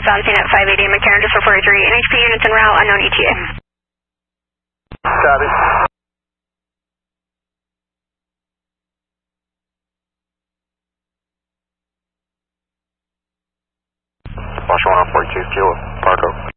Units on scene at 580 McCarran, just 443. NHP units en route, unknown ETA. Copy. Marshal 142, Kilo, Parco.